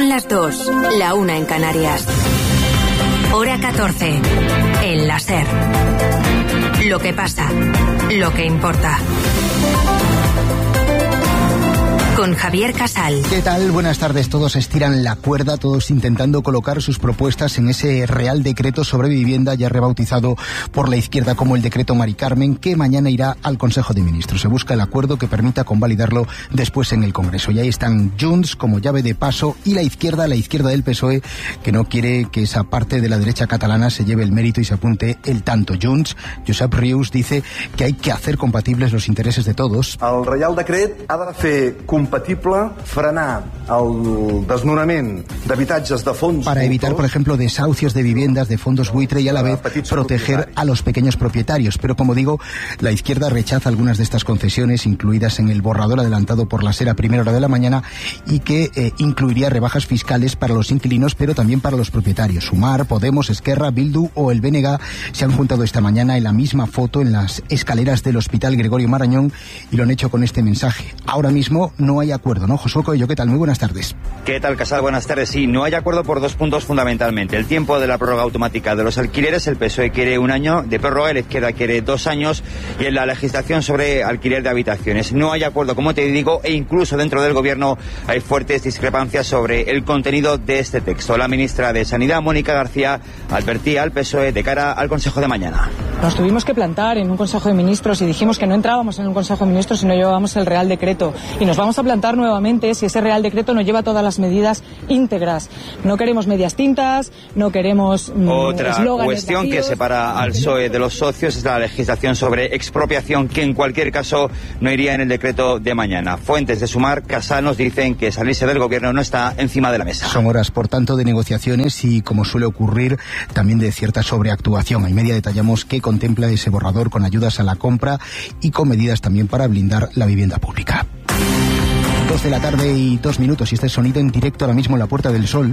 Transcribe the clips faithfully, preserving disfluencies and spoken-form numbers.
Son las dos, la una en Canarias. Hora catorce. El La Ser. Lo que pasa, lo que importa. Con Javier Casal. ¿Qué tal? Buenas tardes. Todos estiran la cuerda, todos intentando colocar sus propuestas en ese Real Decreto sobre Vivienda, ya rebautizado por la izquierda como el Decreto Mari Carmen, que mañana irá al Consejo de Ministros. Se busca el acuerdo que permita convalidarlo después en el Congreso. Y ahí están Junts como llave de paso y la izquierda, la izquierda del P S O E, que no quiere que esa parte de la derecha catalana se lleve el mérito y se apunte el tanto. Junts, Josep Rius, dice que hay que hacer compatibles los intereses de todos. El Real Decret ha de fer compatible frenar el desnonament d'habitatges de fons para evitar, por ejemplo, desahucios de viviendas de fondos buitre y a la vez proteger a los pequeños propietarios. Pero como digo, la izquierda rechaza algunas de estas concesiones incluidas en el borrador adelantado por la SER a primera hora de la mañana y que eh, incluiría rebajas fiscales para los inquilinos, pero también para los propietarios. Sumar, Podemos, Esquerra, Bildu o el B N G se han juntado esta mañana en la misma foto en las escaleras del Hospital Gregorio Marañón y lo han hecho con este mensaje. Ahora mismo no hay acuerdo, ¿no? Josué Coello, ¿qué tal? Muy buenas tardes. ¿Qué tal, Casal? Buenas tardes. Sí, no hay acuerdo por dos puntos fundamentalmente. El tiempo de la prórroga automática de los alquileres, el P S O E quiere un año de prórroga, la izquierda quiere dos años, y en la legislación sobre alquiler de habitaciones. No hay acuerdo, como te digo, e incluso dentro del gobierno hay fuertes discrepancias sobre el contenido de este texto. La ministra de Sanidad, Mónica García, advertía al P S O E de cara al Consejo de mañana. Nos tuvimos que plantar en un Consejo de Ministros y dijimos que no entrábamos en un Consejo de Ministros si no llevábamos el Real Decreto. Y nos vamos a plantar nuevamente si ese Real Decreto no lleva todas las medidas íntegras. No queremos medias tintas, no queremos mmm, Otra cuestión vacíos. Que separa al P S O E de los socios es la legislación sobre expropiación, que en cualquier caso no iría en el decreto de mañana. Fuentes de Sumar, Casal, nos dicen que salirse del gobierno no está encima de la mesa. Son horas, por tanto, de negociaciones y, como suele ocurrir, también de cierta sobreactuación. En media detallamos qué contempla ese borrador con ayudas a la compra y con medidas también para blindar la vivienda pública. Dos de la tarde y dos minutos y este sonido en directo ahora mismo en la Puerta del Sol.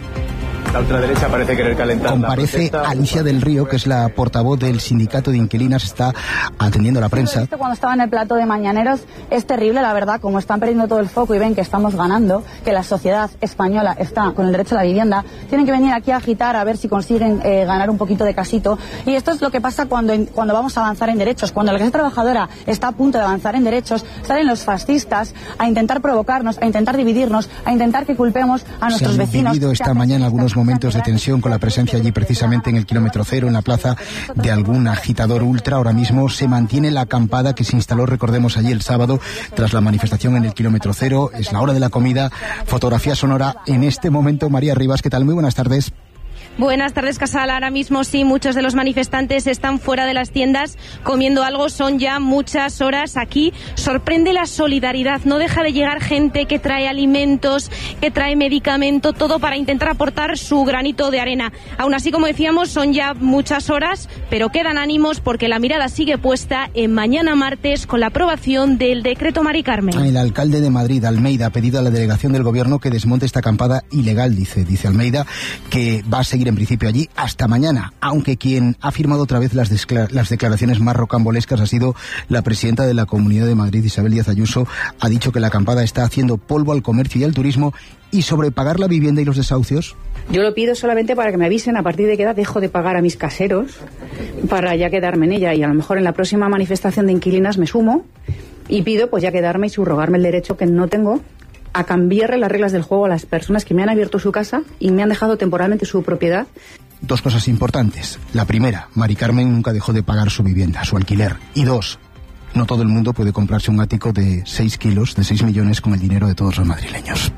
La ultraderecha parece querer calentar. Comparece Alicia del Río, que es la portavoz del sindicato de inquilinas, está atendiendo a la prensa. Cuando estaba en el plato de Mañaneros es terrible, la verdad, como están perdiendo todo el foco y ven que estamos ganando, que la sociedad española está con el derecho a la vivienda, tienen que venir aquí a agitar a ver si consiguen eh, ganar un poquito de casito. Y esto es lo que pasa cuando, en, cuando vamos a avanzar en derechos. Cuando la clase trabajadora está a punto de avanzar en derechos, salen los fascistas a intentar provocarnos, a intentar dividirnos, a intentar que culpemos a nuestros Se han vecinos. vivido esta mañana algunos momentos de tensión con la presencia allí precisamente en el kilómetro cero, en la plaza de algún agitador ultra. Ahora mismo se mantiene la acampada que se instaló, recordemos, allí el sábado tras la manifestación en el kilómetro cero. Es la hora de la comida. Fotografía sonora en este momento. María Rivas, ¿qué tal? Muy buenas tardes. Buenas tardes, Casal. Ahora mismo sí, muchos de los manifestantes están fuera de las tiendas comiendo algo. Son ya muchas horas aquí. Sorprende la solidaridad. No deja de llegar gente que trae alimentos, que trae medicamento, todo para intentar aportar su granito de arena. Aún así, como decíamos, son ya muchas horas, pero quedan ánimos porque la mirada sigue puesta en mañana martes con la aprobación del decreto Mari Carmen. El alcalde de Madrid, Almeida, ha pedido a la delegación del gobierno que desmonte esta acampada ilegal, dice, dice Almeida, que va a seguir en principio allí hasta mañana, aunque quien ha firmado otra vez las, las declaraciones más rocambolescas ha sido la presidenta de la Comunidad de Madrid, Isabel Díaz Ayuso. Ha dicho que la acampada está haciendo polvo al comercio y al turismo. ¿Y sobre pagar la vivienda y los desahucios? Yo lo pido solamente para que me avisen a partir de qué edad dejo de pagar a mis caseros para ya quedarme en ella, y a lo mejor en la próxima manifestación de inquilinas me sumo y pido pues ya quedarme y subrogarme el derecho que no tengo a cambiarle las reglas del juego a las personas que me han abierto su casa y me han dejado temporalmente su propiedad. Dos cosas importantes. La primera, Mari Carmen nunca dejó de pagar su vivienda, su alquiler. Y dos, no todo el mundo puede comprarse un ático de seis kilos, de seis millones, con el dinero de todos los madrileños.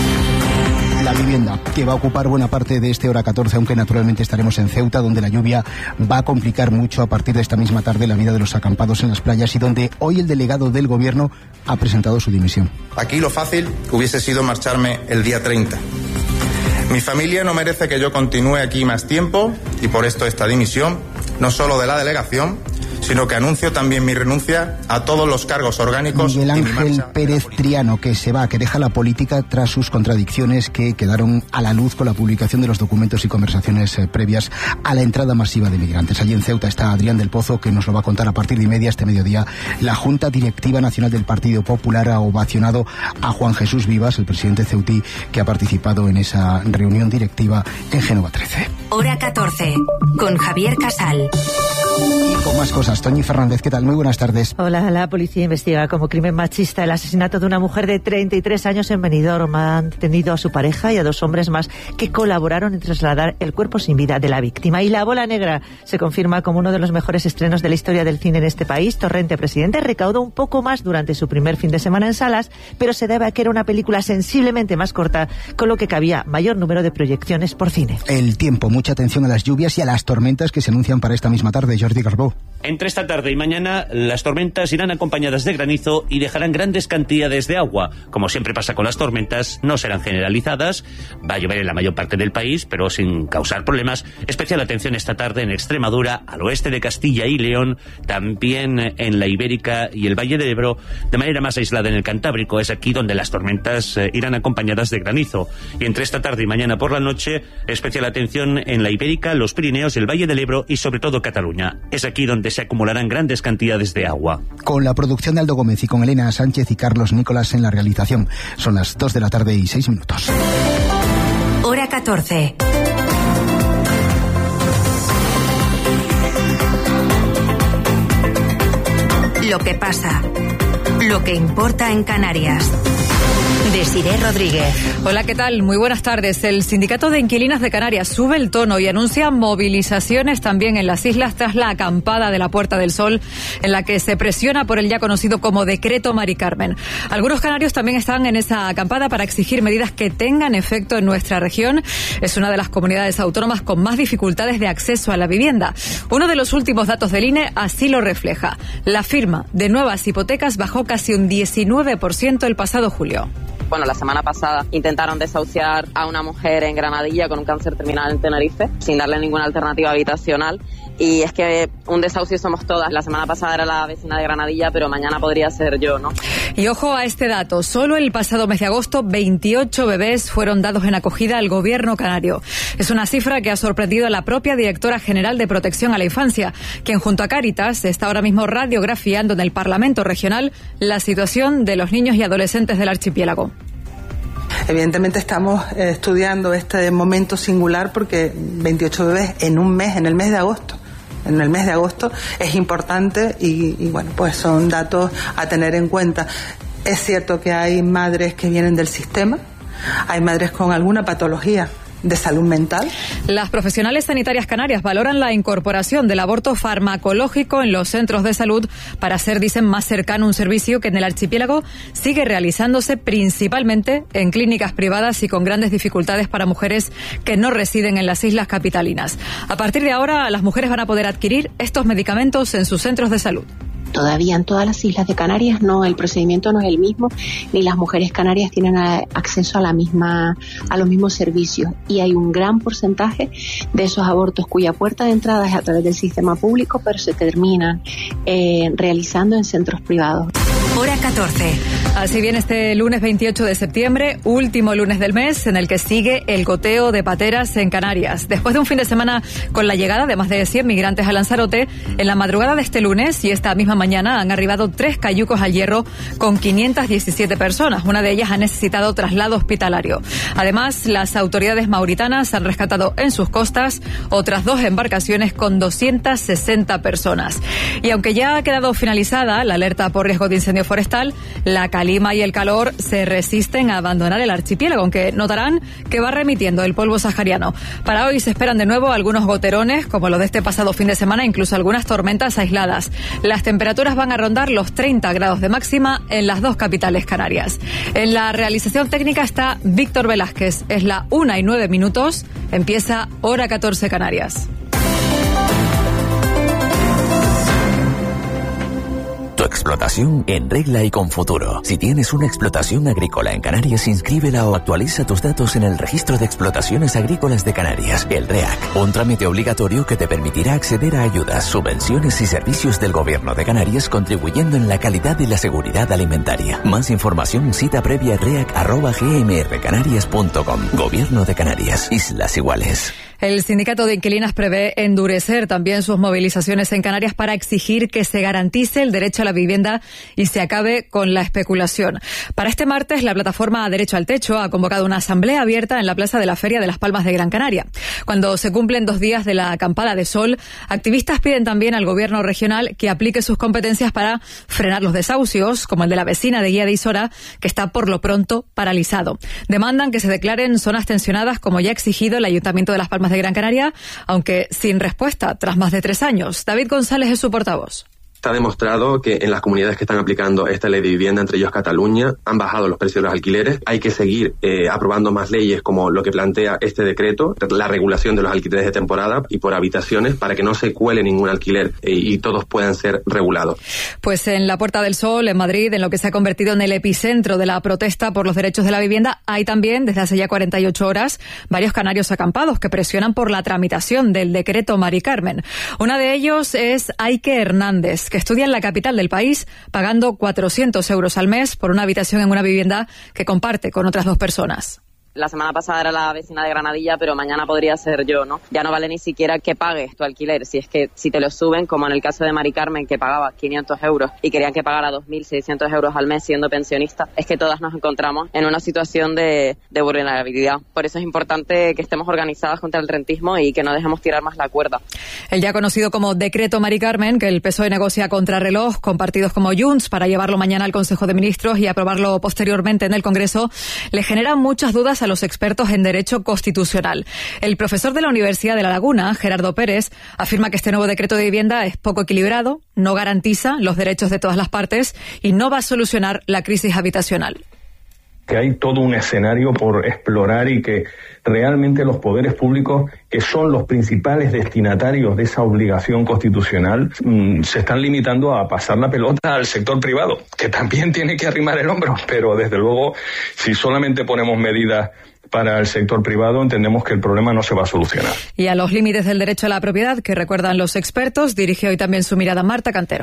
La vivienda, que va a ocupar buena parte de este hora catorce, aunque naturalmente estaremos en Ceuta, donde la lluvia va a complicar mucho a partir de esta misma tarde la vida de los acampados en las playas y donde hoy el delegado del gobierno ha presentado su dimisión. Aquí lo fácil hubiese sido marcharme el día treinta. Mi familia no merece que yo continúe aquí más tiempo y por esto esta dimisión, no solo de la delegación, sino que anuncio también mi renuncia a todos los cargos orgánicos. Miguel Ángel Pérez Triano, que se va, que deja la política tras sus contradicciones que quedaron a la luz con la publicación de los documentos y conversaciones eh, previas a la entrada masiva de migrantes. Allí en Ceuta está Adrián del Pozo, que nos lo va a contar a partir de media este mediodía. La Junta Directiva Nacional del Partido Popular ha ovacionado a Juan Jesús Vivas, el presidente ceutí, que ha participado en esa reunión directiva en Génova trece. Hora catorce, con Javier Casal. Y con más cosas, Toñi Fernández, ¿qué tal? Muy buenas tardes. Hola, la policía investiga como crimen machista el asesinato de una mujer de treinta y tres años en Benidorm. Han detenido a su pareja y a dos hombres más que colaboraron en trasladar el cuerpo sin vida de la víctima. Y La Bola Negra se confirma como uno de los mejores estrenos de la historia del cine en este país. Torrente Presidente recaudó un poco más durante su primer fin de semana en salas, pero se debe a que era una película sensiblemente más corta, con lo que cabía mayor número de proyecciones por cine. El tiempo, mucha atención a las lluvias y a las tormentas que se anuncian para esta misma tarde. Jordi Garbó. Entre esta tarde y mañana, las tormentas irán acompañadas de granizo y dejarán grandes cantidades de agua. Como siempre pasa con las tormentas, no serán generalizadas. Va a llover en la mayor parte del país, pero sin causar problemas. Especial atención esta tarde en Extremadura, al oeste de Castilla y León, también en la Ibérica y el Valle del Ebro, de manera más aislada en el Cantábrico. Es aquí donde las tormentas eh, irán acompañadas de granizo. Y entre esta tarde y mañana por la noche, especial atención en la Ibérica, los Pirineos, el Valle del Ebro y sobre todo Cataluña. Es aquí donde se acumularán grandes cantidades de agua. Con la producción de Aldo Gómez y con Elena Sánchez y Carlos Nicolás en la realización. Son las dos de la tarde y seis minutos. Hora catorce. Lo que pasa. Lo que importa en Canarias. Desiré Rodríguez. Hola, ¿qué tal? Muy buenas tardes. El Sindicato de Inquilinas de Canarias sube el tono y anuncia movilizaciones también en las islas tras la acampada de la Puerta del Sol, en la que se presiona por el ya conocido como Decreto Mari Carmen. Algunos canarios también están en esa acampada para exigir medidas que tengan efecto en nuestra región. Es una de las comunidades autónomas con más dificultades de acceso a la vivienda. Uno de los últimos datos del I N E así lo refleja. La firma de nuevas hipotecas bajó casi un diecinueve por ciento el pasado julio. Bueno, la semana pasada intentaron desahuciar a una mujer en Granadilla con un cáncer terminal en Tenerife, sin darle ninguna alternativa habitacional. Y es que un desahucio somos todas. La semana pasada era la vecina de Granadilla, pero mañana podría ser yo, ¿no? Y ojo a este dato. Solo el pasado mes de agosto, veintiocho bebés fueron dados en acogida al gobierno canario. Es una cifra que ha sorprendido a la propia directora general de Protección a la Infancia, quien junto a Cáritas está ahora mismo radiografiando en el Parlamento regional la situación de los niños y adolescentes del archipiélago. Evidentemente estamos eh, estudiando este momento singular porque veintiocho bebés en un mes, en el mes de agosto. En el mes de agosto es importante y, y bueno, pues son datos a tener en cuenta. Es cierto que hay madres que vienen del sistema, hay madres con alguna patología de salud mental. Las profesionales sanitarias canarias valoran la incorporación del aborto farmacológico en los centros de salud para hacer, dicen, más cercano un servicio que en el archipiélago sigue realizándose principalmente en clínicas privadas y con grandes dificultades para mujeres que no residen en las islas capitalinas. A partir de ahora, las mujeres van a poder adquirir estos medicamentos en sus centros de salud. Todavía en todas las islas de Canarias no, el procedimiento no es el mismo, ni las mujeres canarias tienen acceso a la misma, a los mismos servicios. Y hay un gran porcentaje de esos abortos cuya puerta de entrada es a través del sistema público, pero se terminan eh, realizando en centros privados. Hora catorce. Así viene este lunes veintiocho de septiembre, último lunes del mes, en el que sigue el goteo de pateras en Canarias. Después de un fin de semana con la llegada de más de cien migrantes a Lanzarote, en la madrugada de este lunes y esta misma mañana han arribado tres cayucos al Hierro con quinientas diecisiete personas. Una de ellas ha necesitado traslado hospitalario. Además, las autoridades mauritanas han rescatado en sus costas otras dos embarcaciones con doscientas sesenta personas. Y aunque ya ha quedado finalizada la alerta por riesgo de incendio forestal, la calima y el calor se resisten a abandonar el archipiélago, aunque notarán que va remitiendo el polvo sahariano. Para hoy se esperan de nuevo algunos goterones, como lo de este pasado fin de semana, incluso algunas tormentas aisladas. Las temperaturas van a rondar los treinta grados de máxima en las dos capitales canarias. En la realización técnica está Víctor Velázquez. Es la una y nueve minutos. Empieza Hora catorce Canarias. Tu experiencia. explotación en regla y con futuro. Si tienes una explotación agrícola en Canarias, inscríbela o actualiza tus datos en el Registro de Explotaciones Agrícolas de Canarias, el R E A C. Un trámite obligatorio que te permitirá acceder a ayudas, subvenciones y servicios del Gobierno de Canarias, contribuyendo en la calidad y la seguridad alimentaria. Más información, cita previa reac arroba gmrcanarias punto com. Gobierno de Canarias, Islas Iguales. El sindicato de inquilinas prevé endurecer también sus movilizaciones en Canarias para exigir que se garantice el derecho a la vivienda y se acabe con la especulación. Para este martes, la plataforma Derecho al Techo ha convocado una asamblea abierta en la Plaza de la Feria de Las Palmas de Gran Canaria. Cuando se cumplen dos días de la acampada de sol, activistas piden también al gobierno regional que aplique sus competencias para frenar los desahucios, como el de la vecina de Guía de Isora, que está por lo pronto paralizado. Demandan que se declaren zonas tensionadas, como ya ha exigido el Ayuntamiento de Las Palmas de Gran Canaria, aunque sin respuesta tras más de tres años. David González es su portavoz. Está demostrado que en las comunidades que están aplicando esta ley de vivienda, entre ellos Cataluña, han bajado los precios de los alquileres. Hay que seguir eh, aprobando más leyes como lo que plantea este decreto, la regulación de los alquileres de temporada y por habitaciones, para que no se cuele ningún alquiler eh, y todos puedan ser regulados. Pues en la Puerta del Sol, en Madrid, en lo que se ha convertido en el epicentro de la protesta por los derechos de la vivienda, hay también, desde hace ya cuarenta y ocho horas, varios canarios acampados que presionan por la tramitación del decreto Mari Carmen. Una de ellos es Aike Hernández, que estudia en la capital del país, pagando cuatrocientos euros al mes por una habitación en una vivienda que comparte con otras dos personas. La semana pasada era la vecina de Granadilla, pero mañana podría ser yo, ¿no? Ya no vale ni siquiera que pagues tu alquiler. Si es que si te lo suben, como en el caso de Mari Carmen, que pagaba quinientos euros y querían que pagara dos mil seiscientos euros al mes siendo pensionista, es que todas nos encontramos en una situación de, de vulnerabilidad. Por eso es importante que estemos organizadas contra el rentismo y que no dejemos tirar más la cuerda. El ya conocido como Decreto Mari Carmen, que el P S O E negocia a contrarreloj con partidos como Junts para llevarlo mañana al Consejo de Ministros y aprobarlo posteriormente en el Congreso, le genera muchas dudas a los expertos en derecho constitucional. El profesor de la Universidad de La Laguna, Gerardo Pérez, afirma que este nuevo decreto de vivienda es poco equilibrado, no garantiza los derechos de todas las partes y no va a solucionar la crisis habitacional. Que hay todo un escenario por explorar y que realmente los poderes públicos, que son los principales destinatarios de esa obligación constitucional, mmm, se están limitando a pasar la pelota al sector privado, que también tiene que arrimar el hombro, pero desde luego, si solamente ponemos medidas para el sector privado, entendemos que el problema no se va a solucionar. Y a los límites del derecho a la propiedad que recuerdan los expertos, dirige hoy también su mirada Marta Cantero.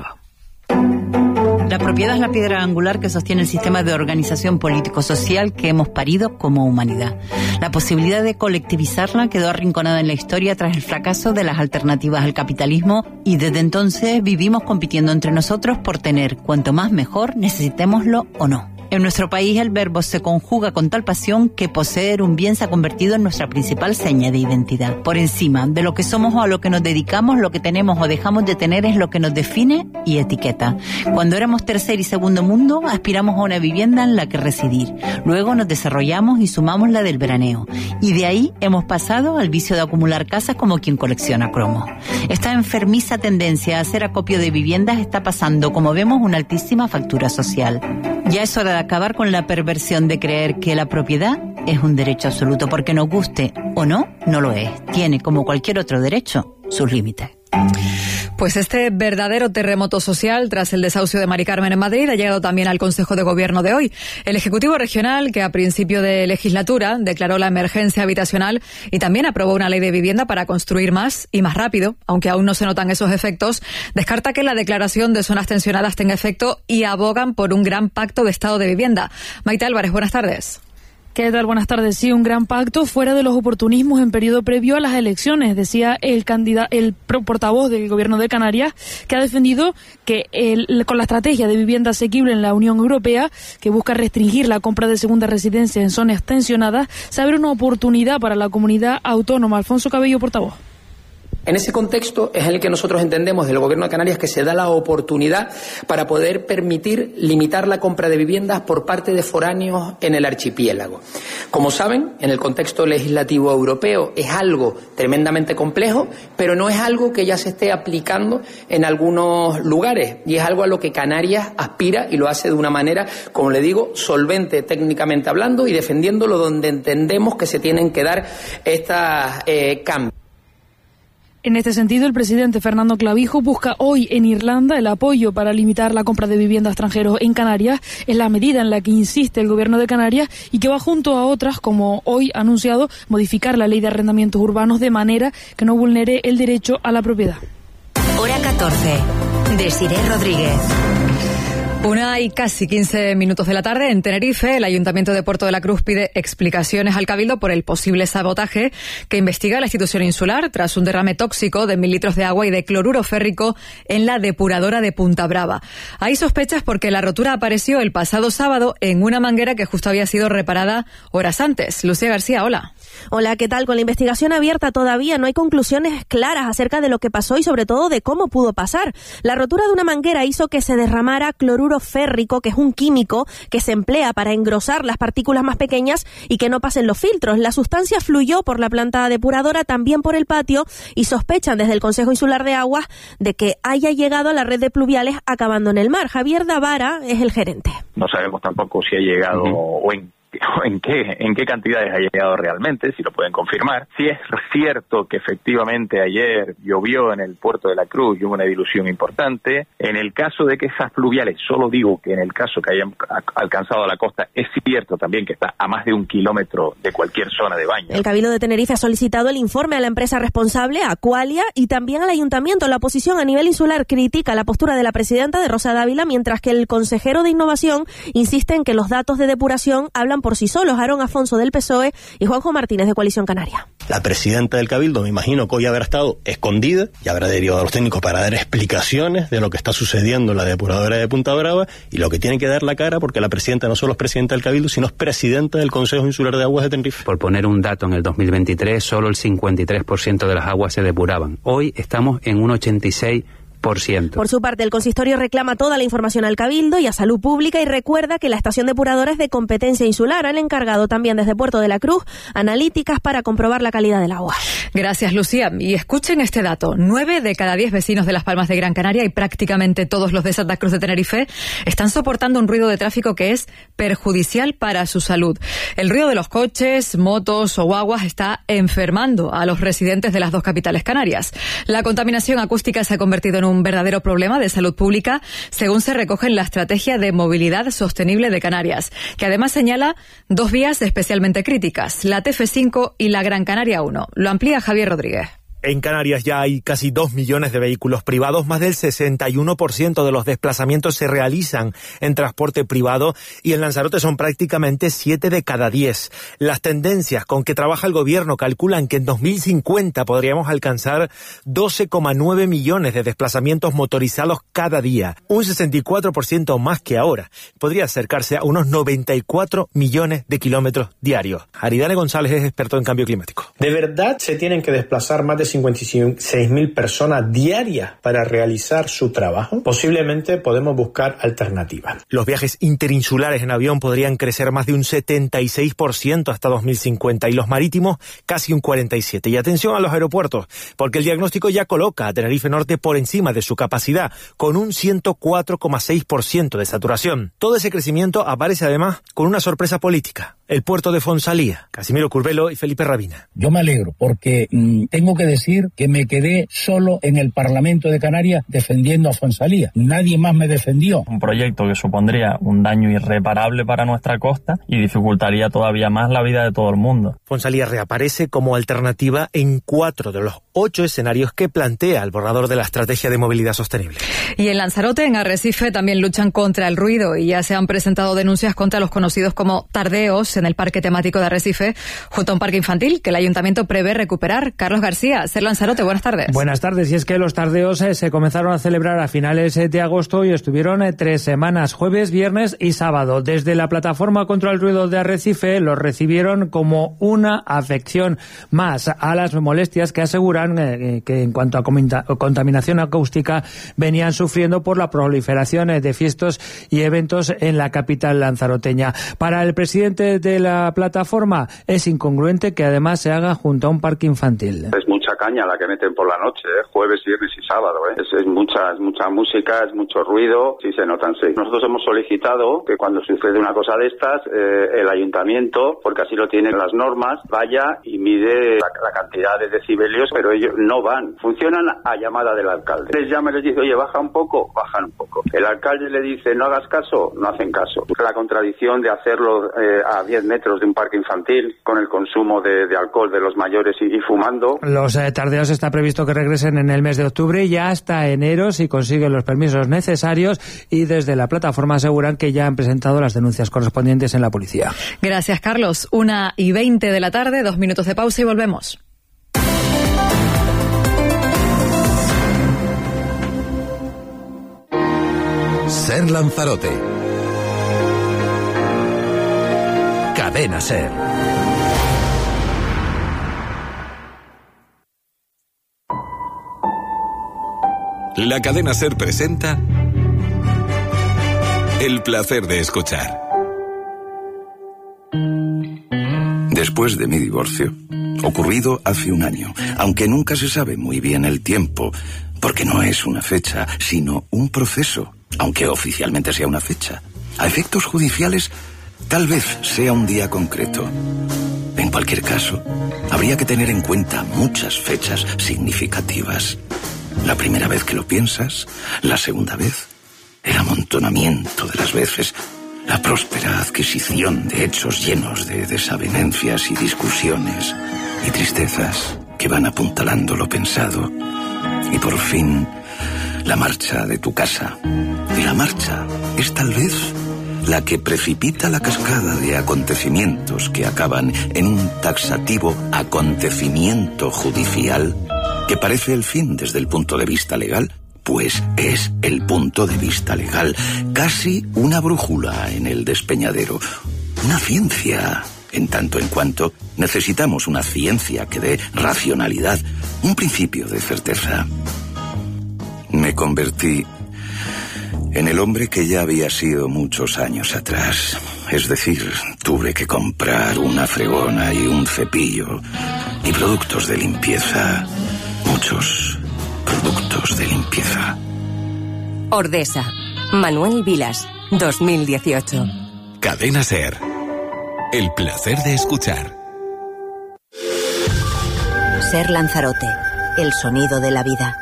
La propiedad es la piedra angular que sostiene el sistema de organización político-social que hemos parido como humanidad. La posibilidad de colectivizarla quedó arrinconada en la historia tras el fracaso de las alternativas al capitalismo y desde entonces vivimos compitiendo entre nosotros por tener cuanto más mejor, necesitémoslo o no. En nuestro país el verbo se conjuga con tal pasión que poseer un bien se ha convertido en nuestra principal seña de identidad. Por encima de lo que somos o a lo que nos dedicamos, lo que tenemos o dejamos de tener es lo que nos define y etiqueta. Cuando éramos tercer y segundo mundo, aspiramos a una vivienda en la que residir. Luego nos desarrollamos y sumamos la del veraneo. Y de ahí hemos pasado al vicio de acumular casas como quien colecciona cromos. Esta enfermiza tendencia a hacer acopio de viviendas está pasando, como vemos, una altísima factura social. Ya es hora de acabar con la perversión de creer que la propiedad es un derecho absoluto, porque nos guste o no, no lo es. Tiene, como cualquier otro derecho, sus límites. Pues este verdadero terremoto social tras el desahucio de Mari Carmen en Madrid ha llegado también al Consejo de Gobierno de hoy. El Ejecutivo Regional, que a principio de legislatura declaró la emergencia habitacional y también aprobó una ley de vivienda para construir más y más rápido, aunque aún no se notan esos efectos, descarta que la declaración de zonas tensionadas tenga efecto y abogan por un gran pacto de estado de vivienda. Maite Álvarez, buenas tardes. ¿Qué tal? Buenas tardes. Sí, un gran pacto fuera de los oportunismos en periodo previo a las elecciones, decía el candidato, el portavoz del Gobierno de Canarias, que ha defendido que el, con la estrategia de vivienda asequible en la Unión Europea, que busca restringir la compra de segunda residencia en zonas tensionadas, se abre una oportunidad para la comunidad autónoma. Alfonso Cabello, portavoz. En ese contexto es en el que nosotros entendemos del Gobierno de Canarias que se da la oportunidad para poder permitir limitar la compra de viviendas por parte de foráneos en el archipiélago. Como saben, en el contexto legislativo europeo es algo tremendamente complejo, pero no es algo que ya se esté aplicando en algunos lugares y es algo a lo que Canarias aspira y lo hace de una manera, como le digo, solvente técnicamente hablando y defendiéndolo donde entendemos que se tienen que dar estos eh, cambios. En este sentido, el presidente Fernando Clavijo busca hoy en Irlanda el apoyo para limitar la compra de vivienda a extranjeros en Canarias. Es la medida en la que insiste el gobierno de Canarias y que va junto a otras, como hoy ha anunciado, modificar la ley de arrendamientos urbanos de manera que no vulnere el derecho a la propiedad. Hora catorce. Desiree Rodríguez. Una y casi quince minutos de la tarde en Tenerife, el Ayuntamiento de Puerto de la Cruz pide explicaciones al Cabildo por el posible sabotaje que investiga la institución insular tras un derrame tóxico de mil litros de agua y de cloruro férrico en la depuradora de Punta Brava. Hay sospechas porque la rotura apareció el pasado sábado en una manguera que justo había sido reparada horas antes. Lucía García, hola. Hola, ¿qué tal? Con la investigación abierta todavía no hay conclusiones claras acerca de lo que pasó y sobre todo de cómo pudo pasar. La rotura de una manguera hizo que se derramara cloruro férrico, que es un químico que se emplea para engrosar las partículas más pequeñas y que no pasen los filtros. La sustancia fluyó por la planta depuradora, también por el patio, y sospechan desde el Consejo Insular de Aguas de que haya llegado a la red de pluviales acabando en el mar. Javier Davara es el gerente. No sabemos tampoco si ha llegado uh-huh. o en en qué en qué cantidades ha llegado realmente, si lo pueden confirmar. Si es cierto que efectivamente ayer llovió en el puerto de la Cruz y hubo una dilución importante, en el caso de que esas pluviales, solo digo que en el caso que hayan alcanzado la costa, es cierto también que está a más de un kilómetro de cualquier zona de baño. El Cabildo de Tenerife ha solicitado el informe a la empresa responsable, a Aqualia, y también al Ayuntamiento. La oposición a nivel insular critica la postura de la presidenta de Rosa Dávila, mientras que el consejero de Innovación insiste en que los datos de depuración hablan por sí solos. Aarón Afonso del P S O E y Juanjo Martínez de Coalición Canaria. La presidenta del Cabildo, me imagino que hoy habrá estado escondida y habrá derivado a los técnicos para dar explicaciones de lo que está sucediendo en la depuradora de Punta Brava y lo que tiene que dar la cara, porque la presidenta no solo es presidenta del Cabildo, sino es presidenta del Consejo Insular de Aguas de Tenerife. Por poner un dato, en el dos mil veintitrés solo el cincuenta y tres por ciento de las aguas se depuraban. Hoy estamos en un ochenta y seis por ciento. Por su parte, el consistorio reclama toda la información al Cabildo y a Salud Pública y recuerda que la estación depuradora es de competencia insular. Han encargado también desde Puerto de la Cruz analíticas para comprobar la calidad del agua. Gracias, Lucía. Y escuchen este dato. Nueve de cada diez vecinos de Las Palmas de Gran Canaria y prácticamente todos los de Santa Cruz de Tenerife están soportando un ruido de tráfico que es perjudicial para su salud. El ruido de los coches, motos o guaguas está enfermando a los residentes de las dos capitales canarias. La contaminación acústica se ha convertido en un un verdadero problema de salud pública, según se recoge en la Estrategia de Movilidad Sostenible de Canarias, que además señala dos vías especialmente críticas, la T F cinco y la Gran Canaria uno. Lo amplía Javier Rodríguez. En Canarias ya hay casi dos millones de vehículos privados, más del sesenta y uno por ciento de los desplazamientos se realizan en transporte privado y en Lanzarote son prácticamente siete de cada diez. Las tendencias con que trabaja el gobierno calculan que en dos mil cincuenta podríamos alcanzar doce coma nueve millones de desplazamientos motorizados cada día, un sesenta y cuatro por ciento más que ahora. Podría acercarse a unos noventa y cuatro millones de kilómetros diarios. Aridane González es experto en cambio climático. ¿De verdad se tienen que desplazar más de cincuenta y seis mil personas diarias para realizar su trabajo? Posiblemente podemos buscar alternativas. Los viajes interinsulares en avión podrían crecer más de un setenta y seis por ciento hasta dos mil cincuenta y los marítimos casi un cuarenta y siete por ciento. Y atención a los aeropuertos, porque el diagnóstico ya coloca a Tenerife Norte por encima de su capacidad, con un ciento cuatro coma seis por ciento de saturación. Todo ese crecimiento aparece además con una sorpresa política. El puerto de Fonsalía, Casimiro Curbelo y Felipe Rabina. Yo me alegro porque mmm, tengo que decir que me quedé solo en el Parlamento de Canarias defendiendo a Fonsalía. Nadie más me defendió. Un proyecto que supondría un daño irreparable para nuestra costa y dificultaría todavía más la vida de todo el mundo. Fonsalía reaparece como alternativa en cuatro de los ocho escenarios que plantea el borrador de la Estrategia de Movilidad Sostenible. Y en Lanzarote, en Arrecife, también luchan contra el ruido y ya se han presentado denuncias contra los conocidos como tardeos en el parque temático de Arrecife, junto a un parque infantil que el ayuntamiento prevé recuperar. Carlos García, Ser Lanzarote, buenas tardes. Buenas tardes, y es que los tardeos eh, se comenzaron a celebrar a finales eh, de agosto y estuvieron eh, tres semanas, jueves, viernes y sábado. Desde la plataforma contra el ruido de Arrecife los recibieron como una afección más a las molestias que aseguran eh, que en cuanto a contaminación acústica venían sufriendo por la proliferación eh, de fiestas y eventos en la capital lanzaroteña. Para el presidente de la plataforma es incongruente que además se haga junto a un parque infantil. Es mucha caña la que meten por la noche, ¿eh? Jueves, viernes y sábado. ¿eh? Es, es, mucha, es mucha música, es mucho ruido, sí se notan, sí. Nosotros hemos solicitado que cuando sucede una cosa de estas, eh, el ayuntamiento, porque así lo tienen las normas, vaya y mide la, la cantidad de decibelios, pero ellos no van, funcionan a llamada del alcalde. Les llama y les dice, oye, baja un poco, bajan un poco. El alcalde le dice, no hagas caso, no hacen caso. La contradicción de hacerlo eh, a diez metros de un parque infantil, con el consumo de, de alcohol de los mayores y, y fumando. Los eh, tardeos está previsto que regresen en el mes de octubre y ya hasta enero si consiguen los permisos necesarios, y desde la plataforma aseguran que ya han presentado las denuncias correspondientes en la policía. Gracias, Carlos. Una y veinte de la tarde, dos minutos de pausa y volvemos. Ser Lanzarote. Cadena Ser. La Cadena Ser presenta El placer de escuchar. Después de mi divorcio, ocurrido hace un año, aunque nunca se sabe muy bien el tiempo, porque no es una fecha, sino un proceso, aunque oficialmente sea una fecha. A efectos judiciales, tal vez sea un día concreto. En cualquier caso, habría que tener en cuenta muchas fechas significativas. La primera vez que lo piensas, la segunda vez, el amontonamiento de las veces, la próspera adquisición de hechos llenos de desavenencias y discusiones y tristezas que van apuntalando lo pensado, y por fin la marcha de tu casa. Y la marcha es tal vez la que precipita la cascada de acontecimientos que acaban en un taxativo acontecimiento judicial que parece el fin desde el punto de vista legal, pues es el punto de vista legal, casi una brújula en el despeñadero, una ciencia, en tanto en cuanto necesitamos una ciencia que dé racionalidad, un principio de certeza. Me convertí en el hombre que ya había sido muchos años atrás. Es decir, tuve que comprar una fregona y un cepillo y productos de limpieza, muchos productos de limpieza. Ordesa, Manuel Vilas, dos mil dieciocho. Cadena Ser. El placer de escuchar. Ser Lanzarote, el sonido de la vida.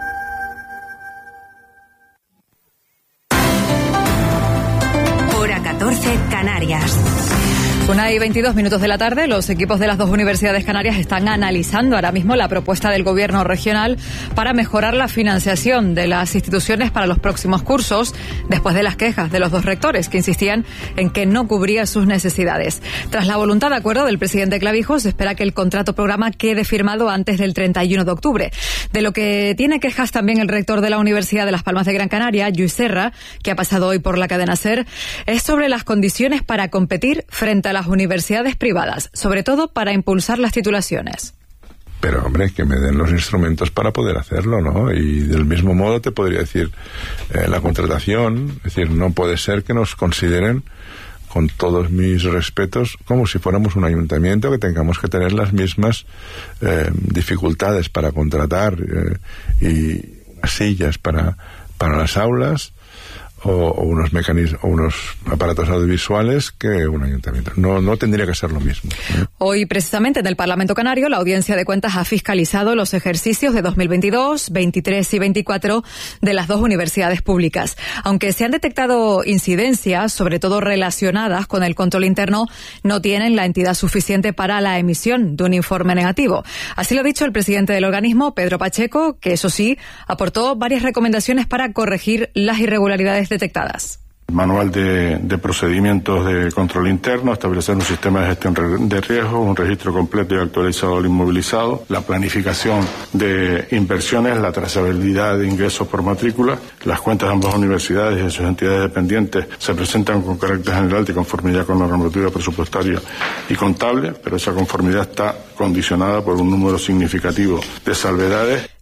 Hora catorce, Canarias. Una y veintidós minutos de la tarde, los equipos de las dos universidades canarias están analizando ahora mismo la propuesta del gobierno regional para mejorar la financiación de las instituciones para los próximos cursos, después de las quejas de los dos rectores que insistían en que no cubría sus necesidades. Tras la voluntad de acuerdo del presidente Clavijos, se espera que el contrato programa quede firmado antes del treinta y uno de octubre. De lo que tiene quejas también el rector de la Universidad de Las Palmas de Gran Canaria, Lluís Serra, que ha pasado hoy por la cadena SER, es sobre las condiciones para competir frente a las universidades privadas, sobre todo para impulsar las titulaciones. Pero, hombre, que me den los instrumentos para poder hacerlo, ¿no? Y del mismo modo te podría decir, eh, la contratación, es decir, no puede ser que nos consideren, con todos mis respetos, como si fuéramos un ayuntamiento, que tengamos que tener las mismas eh, dificultades para contratar eh, y unas sillas para, para las aulas, O, o unos mecanismos o unos aparatos audiovisuales que un ayuntamiento. No, no tendría que ser lo mismo, ¿eh? Hoy, precisamente, en el Parlamento Canario, la Audiencia de Cuentas ha fiscalizado los ejercicios de dos mil veintidós, veintitrés y veinticuatro de las dos universidades públicas. Aunque se han detectado incidencias, sobre todo relacionadas con el control interno, no tienen la entidad suficiente para la emisión de un informe negativo. Así lo ha dicho el presidente del organismo, Pedro Pacheco, que eso sí, aportó varias recomendaciones para corregir las irregularidades detectadas. Manual de, de procedimientos de control interno, establecer un sistema de gestión de riesgos, un registro completo y actualizado del inmovilizado, la planificación de inversiones, la trazabilidad de ingresos por matrícula. Las cuentas de ambas universidades y de sus entidades dependientes se presentan con carácter general de conformidad con la normativa presupuestaria y contable, pero esa conformidad está condicionada por un número significativo de salvedades.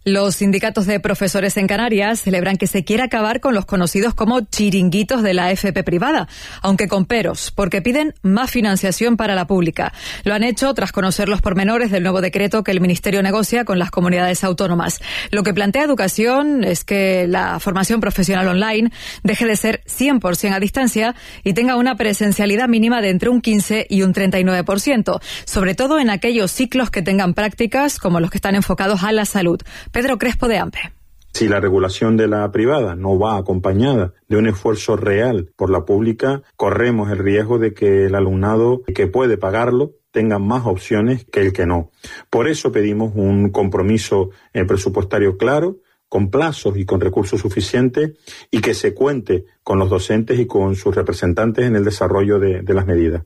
Los sindicatos de profesores en Canarias celebran que se quiere acabar con los conocidos como chiringuitos de la F P privada, aunque con peros, porque piden más financiación para la pública. Lo han hecho tras conocer los pormenores del nuevo decreto que el Ministerio negocia con las comunidades autónomas. Lo que plantea Educación es que la formación profesional online deje de ser cien por ciento a distancia y tenga una presencialidad mínima de entre un quince y un treinta y nueve por ciento, sobre todo en aquellos ciclos que tengan prácticas como los que están enfocados a la salud. Pedro Crespo de AMPE. Si la regulación de la privada no va acompañada de un esfuerzo real por la pública, corremos el riesgo de que el alumnado que puede pagarlo tenga más opciones que el que no. Por eso pedimos un compromiso presupuestario claro, con plazos y con recursos suficientes, y que se cuente con los docentes y con sus representantes en el desarrollo de, de las medidas.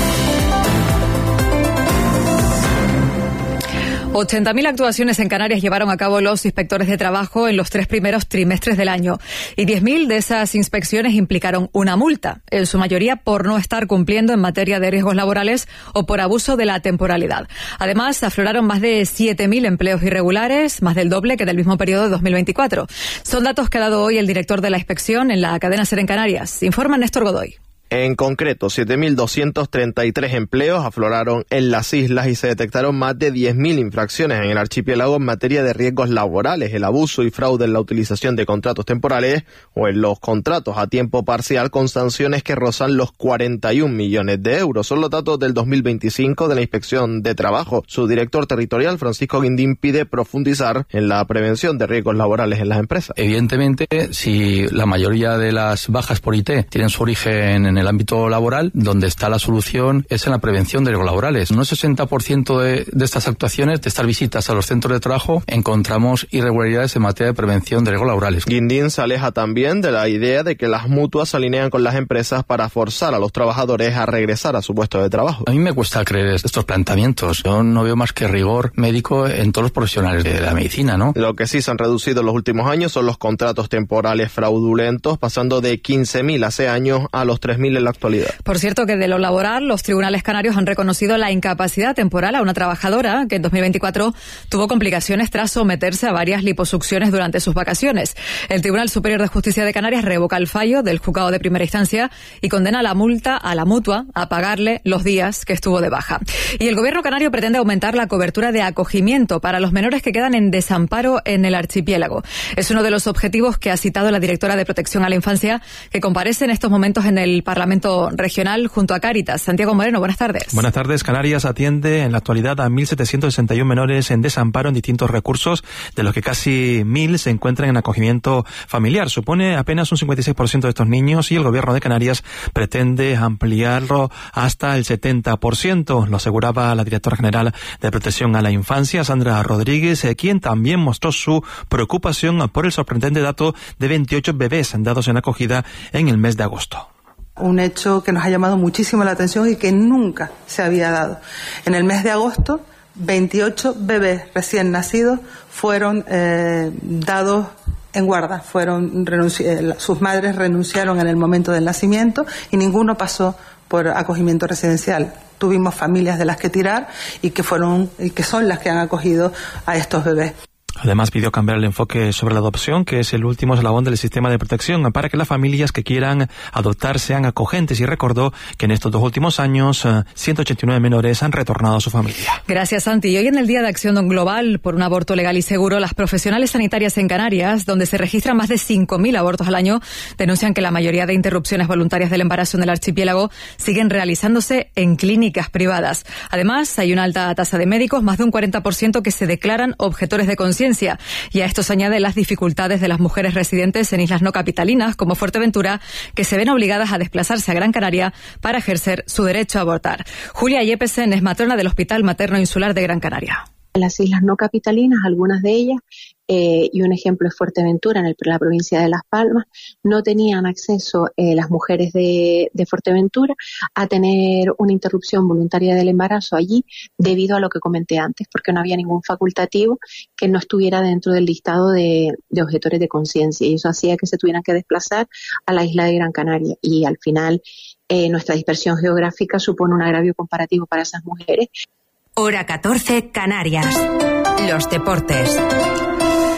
ochenta mil actuaciones en Canarias llevaron a cabo los inspectores de trabajo en los tres primeros trimestres del año. Y diez mil de esas inspecciones implicaron una multa, en su mayoría por no estar cumpliendo en materia de riesgos laborales o por abuso de la temporalidad. Además, afloraron más de siete mil empleos irregulares, más del doble que del mismo periodo de dos mil veinticuatro. Son datos que ha dado hoy el director de la inspección en la cadena SER en Canarias. Informa Néstor Godoy. En concreto, siete mil doscientos treinta y tres empleos afloraron en las islas y se detectaron más de diez mil infracciones en el archipiélago en materia de riesgos laborales, el abuso y fraude en la utilización de contratos temporales o en los contratos a tiempo parcial con sanciones que rozan los cuarenta y un millones de euros. Son los datos del dos mil veinticinco de la Inspección de Trabajo. Su director territorial, Francisco Guindín, pide profundizar en la prevención de riesgos laborales en las empresas. Evidentemente, si la mayoría de las bajas por I T tienen su origen en el ámbito laboral, donde está la solución es en la prevención de riesgos laborales. En un sesenta por ciento de, de estas actuaciones, de estas visitas a los centros de trabajo, encontramos irregularidades en materia de prevención de riesgos laborales. Guindín se aleja también de la idea de que las mutuas se alinean con las empresas para forzar a los trabajadores a regresar a su puesto de trabajo. A mí me cuesta creer estos planteamientos. Yo no veo más que rigor médico en todos los profesionales de la medicina, ¿no? Lo que sí se han reducido en los últimos años son los contratos temporales fraudulentos, pasando de quince mil hace años a los tres mil en la actualidad. Por cierto que de lo laboral, los tribunales canarios han reconocido la incapacidad temporal a una trabajadora que en dos mil veinticuatro tuvo complicaciones tras someterse a varias liposucciones durante sus vacaciones. El Tribunal Superior de Justicia de Canarias revoca el fallo del juzgado de primera instancia y condena la multa a la mutua a pagarle los días que estuvo de baja. Y el gobierno canario pretende aumentar la cobertura de acogimiento para los menores que quedan en desamparo en el archipiélago. Es uno de los objetivos que ha citado la directora de Protección a la Infancia, que comparece en estos momentos en el Parlamento Regional junto a Cáritas. Santiago Moreno, buenas tardes. Buenas tardes. Canarias atiende en la actualidad a mil setecientos sesenta y uno menores en desamparo en distintos recursos, de los que casi mil se encuentran en acogimiento familiar. Supone apenas un cincuenta y seis por ciento de estos niños y el gobierno de Canarias pretende ampliarlo hasta el setenta por ciento. Lo aseguraba la directora general de Protección a la Infancia, Sandra Rodríguez, quien también mostró su preocupación por el sorprendente dato de veintiocho bebés dados en acogida en el mes de agosto. Un hecho que nos ha llamado muchísimo la atención y que nunca se había dado. En el mes de agosto, veintiocho bebés recién nacidos fueron eh, dados en guarda, fueron renunci- sus madres renunciaron en el momento del nacimiento y ninguno pasó por acogimiento residencial. Tuvimos familias de las que tirar y que fueron y que son las que han acogido a estos bebés. Además, pidió cambiar el enfoque sobre la adopción, que es el último eslabón del sistema de protección, para que las familias que quieran adoptar sean acogentes, y recordó que en estos dos últimos años ciento ochenta y nueve menores han retornado a su familia. Gracias, Santi. Y hoy en el Día de Acción Global por un aborto legal y seguro, las profesionales sanitarias en Canarias, donde se registran más de cinco mil abortos al año, denuncian que la mayoría de interrupciones voluntarias del embarazo en el archipiélago siguen realizándose en clínicas privadas. Además, hay una alta tasa de médicos, más de un cuarenta por ciento que se declaran objetores de conciencia. Y a esto se añade las dificultades de las mujeres residentes en islas no capitalinas, como Fuerteventura, que se ven obligadas a desplazarse a Gran Canaria para ejercer su derecho a abortar. Julia Yepesen es matrona del Hospital Materno Insular de Gran Canaria. En las islas no capitalinas, algunas de ellas, eh, y un ejemplo es Fuerteventura, en el, la provincia de Las Palmas, no tenían acceso eh, las mujeres de, de Fuerteventura a tener una interrupción voluntaria del embarazo allí, debido a lo que comenté antes, porque no había ningún facultativo que no estuviera dentro del listado de, de objetores de conciencia, y eso hacía que se tuvieran que desplazar a la isla de Gran Canaria, y al final eh, nuestra dispersión geográfica supone un agravio comparativo para esas mujeres. Hora catorce, Canarias. Los deportes.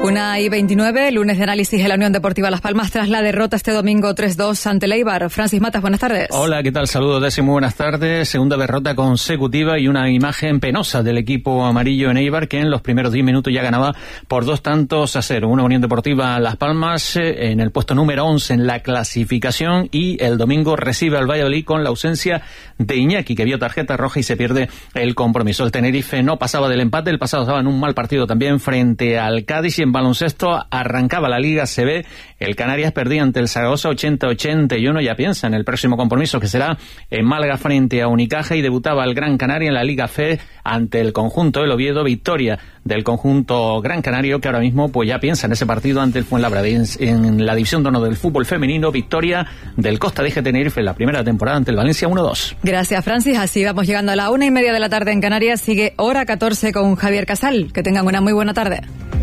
Una y veintinueve, lunes de análisis de la Unión Deportiva Las Palmas tras la derrota este domingo tres dos ante el Eibar. Francis Matas, buenas tardes. Hola, ¿qué tal? Saludos, Desi, muy buenas tardes. Segunda derrota consecutiva y una imagen penosa del equipo amarillo en Eibar, que en los primeros diez minutos ya ganaba por dos tantos a cero. Una Unión Deportiva Las Palmas eh, en el puesto número once en la clasificación, y el domingo recibe al Valladolid con la ausencia de Iñaki, que vio tarjeta roja y se pierde el compromiso. El Tenerife no pasaba del empate, el pasado estaba en un mal partido también frente al Cádiz, y en baloncesto arrancaba la Liga C B. El Canarias perdía ante el Zaragoza ochenta a ochenta y uno. Ya piensa en el próximo compromiso, que será en Málaga frente a Unicaja, y debutaba el Gran Canaria en la Liga F ante el conjunto del Oviedo. Victoria del conjunto Gran Canario, que ahora mismo pues ya piensa en ese partido ante el Fuenlabrada. En, en la división de honor del fútbol femenino, victoria del Costa de Tenerife en la primera temporada ante el Valencia uno dos. Gracias, Francis. Así vamos llegando a la una y media de la tarde en Canarias. Sigue Hora catorce con Javier Casal. Que tengan una muy buena tarde.